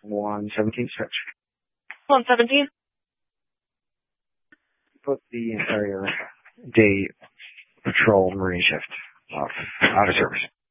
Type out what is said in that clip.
117 stretch. 117. Put the entire day patrol marine shift out of service.